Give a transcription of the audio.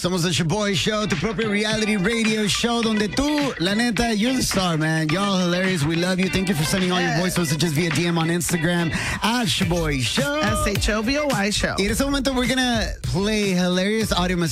Somos el Shaboy Show, tu propio reality radio show, donde tú, la neta, you're the star, man. Y'all hilarious. We love you. Thank you for sending all your voice messages via DM on Instagram at Shaboy Show. SHOBOY Show. Y en este momento, we're gonna play hilarious audio messages